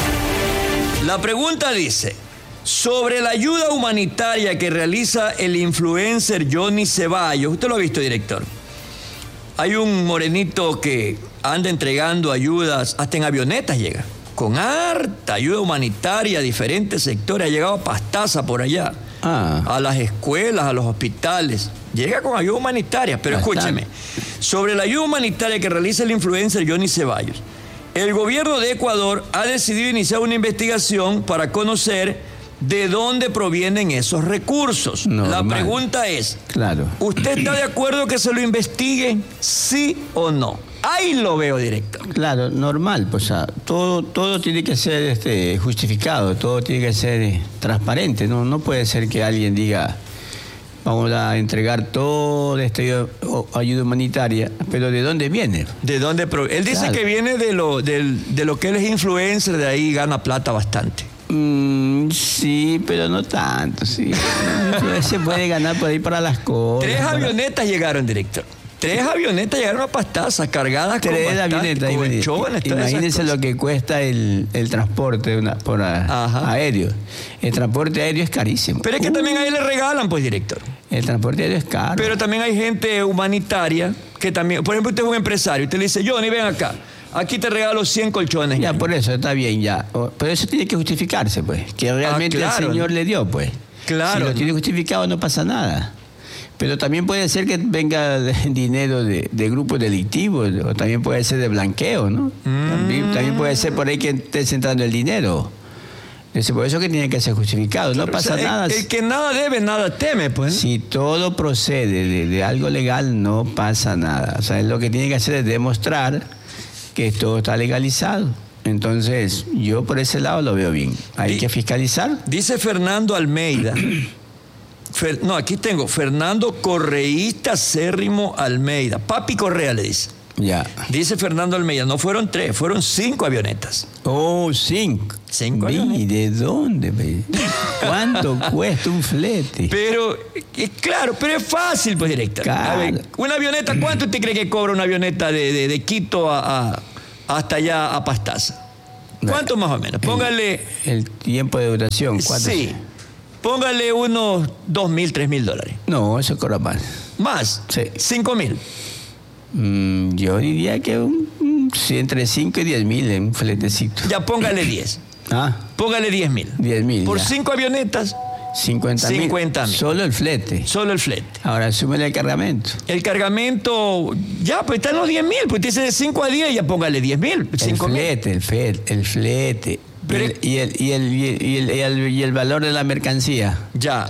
La pregunta dice: sobre la ayuda humanitaria que realiza el influencer Johnny Ceballos. ¿Usted lo ha visto, director? Hay un morenito que anda entregando ayudas, hasta en avionetas llega, con harta ayuda humanitaria a diferentes sectores. Ha llegado a Pastaza por allá, a las escuelas, a los hospitales. Llega con ayuda humanitaria, pero escúcheme. Sobre la ayuda humanitaria que realiza el influencer Johnny Ceballos, el gobierno de Ecuador ha decidido iniciar una investigación para conocer de dónde provienen esos recursos. La pregunta es, ¿usted está de acuerdo que se lo investigue, sí o no? Ahí lo veo, director. Claro, normal, pues todo tiene que ser justificado, todo tiene que ser transparente. No puede ser que alguien diga: vamos a entregar toda esta ayuda humanitaria, pero ¿de dónde viene? ¿De dónde proviene? Él dice que viene de lo que él es influencer, de ahí gana plata bastante. Sí, pero no tanto, sí. Se puede ganar por ahí para las cosas. 3 avionetas llegaron, director. 3 avionetas llegaron a Pastaza, cargadas con colchones. Imagínense lo que cuesta el transporte aéreo. El transporte aéreo es carísimo. Pero es que también ahí le regalan, pues, director. El transporte aéreo es caro. Pero también hay gente humanitaria que también... Por ejemplo, usted es un empresario. Usted le dice: Johnny, ven acá. Aquí te regalo 100 colchones. Ya, por eso, está bien, ya. Pero eso tiene que justificarse, pues. Que realmente el Señor le dio, pues. Claro. Si lo tiene justificado, no pasa nada. Pero también puede ser que venga dinero de grupos delictivos, o también puede ser de blanqueo, ¿no? También puede ser por ahí que esté entrando el dinero. Por eso que tiene que ser justificado. No pasa nada. El que nada debe, nada teme, pues. Si todo procede de algo legal, no pasa nada. O sea, lo que tiene que hacer es demostrar que todo está legalizado. Entonces, yo por ese lado lo veo bien. Hay que fiscalizar. Dice Fernando Almeida. Aquí tengo Fernando Correísta Cérrimo Almeida. Papi Correa le dice. Ya. Dice Fernando Almeida, no fueron 3, fueron 5 avionetas. Oh, 5. 5 avionetas. ¿Y de dónde? ¿Cuánto cuesta un flete? Pero, claro, pero es fácil, pues, director. Claro. A ver, una avioneta, ¿cuánto usted cree que cobra una avioneta de Quito hasta allá a Pastaza? ¿Cuánto más o menos? Póngale... El tiempo de duración, ¿cuánto? Sí. Póngale unos $2,000, $3,000. No, eso cobra más. ¿Más? Sí. $5,000. Yo diría que entre 5 y 10,000 en un fletecito. Ya, póngale 10. Póngale 10,000. 10,000. Por 5 avionetas. 50,000. Solo el flete. Solo el flete. Ahora, súmele el cargamento. El cargamento, ya, pues está en los 10,000. Pues dice de 5 a 10, ya póngale 10,000. El flete. Pero, y el valor de la mercancía. Ya.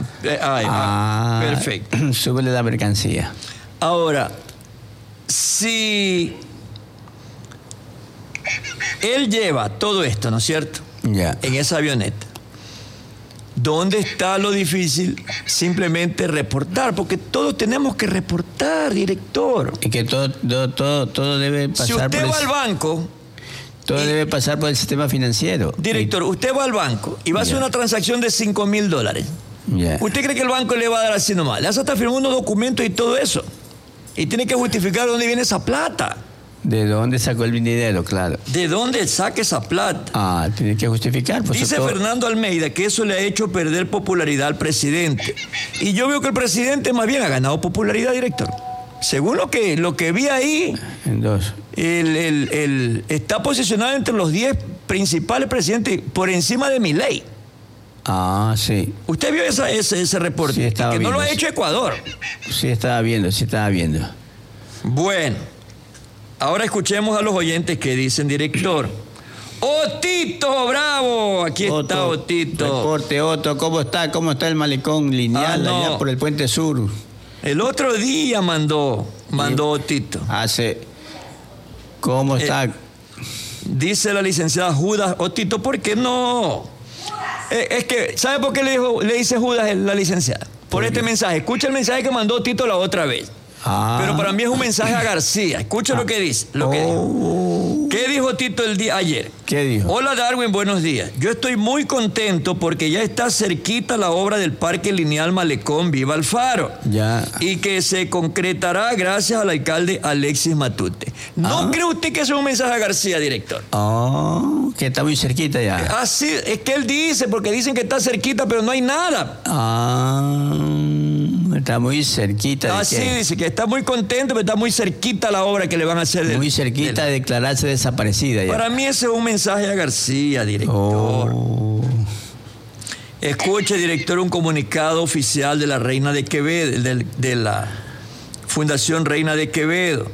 Perfecto. Súbele la mercancía. Ahora, si él lleva todo esto, ¿no es cierto? Ya. En esa avioneta. ¿Dónde está lo difícil? Simplemente reportar, porque todos tenemos que reportar, director. Y que todo debe pasar si usted va al banco... Todo debe pasar por el sistema financiero. Director, usted va al banco y va a hacer una transacción de $5,000. Ya. ¿Usted cree que el banco le va a dar así nomás? Le hace hasta firmar unos documentos y todo eso. Y tiene que justificar de dónde viene esa plata. ¿De dónde sacó el dinero? Claro. ¿De dónde saca esa plata? Ah, tiene que justificar. Pues dice Fernando Almeida que eso le ha hecho perder popularidad al presidente. Y yo veo que el presidente más bien ha ganado popularidad, director. Según lo que vi ahí, está posicionado entre los 10 principales presidentes por encima de Milei. Ah, sí. ¿Usted vio ese reporte? Sí, estaba que viendo. No lo ha hecho Ecuador. Sí, estaba viendo. Bueno, ahora escuchemos a los oyentes que dicen, director. ¡Otito, bravo! Aquí está Otito. Reporte, Otto. ¿Cómo está el malecón lineal allá por el Puente Sur? El otro día mandó Otito. ¿Cómo está? Dice la licenciada Judas, Otito, ¿por qué no? Es que, ¿sabe por qué le dice Judas la licenciada? Por este mensaje. Escucha el mensaje que mandó Otito la otra vez. Pero para mí es un mensaje a García. Escucha lo que dice. Dijo. ¿Qué dijo Tito ayer? ¿Qué dijo? Hola Darwin, buenos días. Yo estoy muy contento porque ya está cerquita la obra del Parque Lineal Malecón Viva Alfaro. Ya. Y que se concretará gracias al alcalde Alexis Matute. ¿No cree usted que eso es un mensaje a García, director? Que está muy cerquita ya. Sí, es que él dice, porque dicen que está cerquita, pero no hay nada. Está muy cerquita. Sí, dice que está muy contento, pero está muy cerquita la obra que le van a hacer. Muy cerquita de declararse desaparecida ya. Para mí ese es un mensaje a García, director. Escuche, director, un comunicado oficial de la Reina de Quevedo, de la Fundación Reina de Quevedo.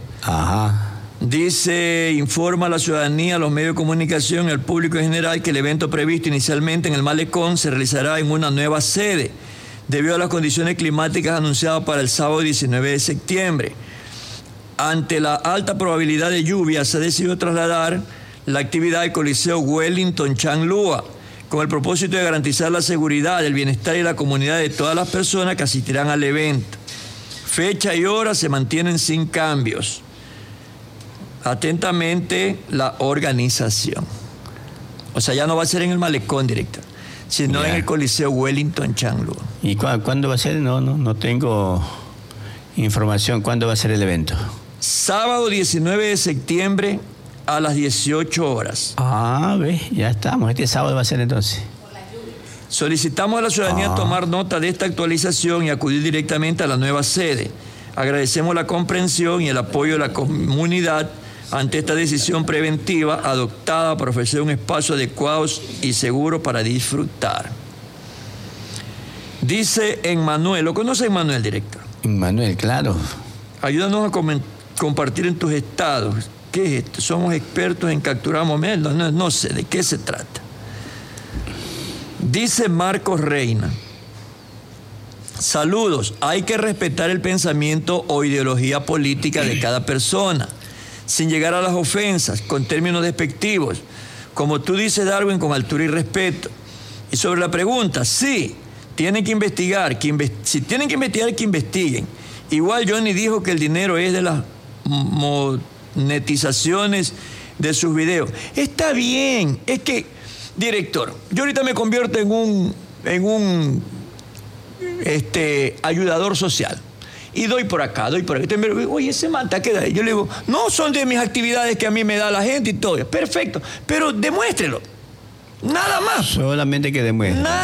Dice, informa a la ciudadanía, a los medios de comunicación y al público en general que el evento previsto inicialmente en el Malecón se realizará en una nueva sede, debido a las condiciones climáticas anunciadas para el sábado 19 de septiembre. Ante la alta probabilidad de lluvia, se ha decidido trasladar la actividad del Coliseo Wellington Chanlua, con el propósito de garantizar la seguridad, el bienestar y la comunidad de todas las personas que asistirán al evento. Fecha y hora se mantienen sin cambios. Atentamente, la organización. O sea, ya no va a ser en el Malecón, director, sino en el Coliseo Wellington Chanlua. ¿Y cuándo va a ser? No tengo información. ¿Cuándo va a ser el evento? Sábado 19 de septiembre a las 18 horas. Ya estamos. Este sábado va a ser entonces. Solicitamos a la ciudadanía tomar nota de esta actualización y acudir directamente a la nueva sede. Agradecemos la comprensión y el apoyo de la comunidad ante esta decisión preventiva adoptada para ofrecer un espacio adecuado y seguro para disfrutar. Dice Emmanuel, ¿lo conoce Emmanuel, director? Emmanuel, claro. Ayúdanos a compartir en tus estados. ¿Qué es esto? Somos expertos en capturar momentos. No sé de qué se trata. Dice Marcos Reina. Saludos. Hay que respetar el pensamiento o ideología política de cada persona, sin llegar a las ofensas, con términos despectivos. Como tú dices, Darwin, con altura y respeto. Y sobre la pregunta, sí, tienen que investigar. Si tienen que investigar, que investiguen. Igual Johnny dijo que el dinero es de las monetizaciones de sus videos. Está bien. Es que, director, yo ahorita me convierto en un ayudador social. Y doy por acá. Oye, ese manta queda ahí. Yo le digo, no son de mis actividades que a mí me da la gente y todo. Perfecto, pero demuéstrelo. Nada más. Solamente que demuestre.